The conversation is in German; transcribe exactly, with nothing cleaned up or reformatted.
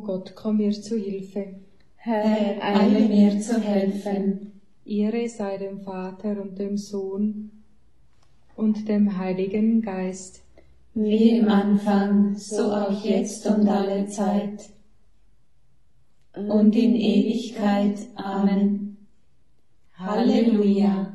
Gott, komm mir zu Hilfe. Herr, eile mir zu helfen. Ehre sei dem Vater und dem Sohn und dem Heiligen Geist. Wie im Anfang, so auch jetzt und alle Zeit und in Ewigkeit. Amen. Halleluja.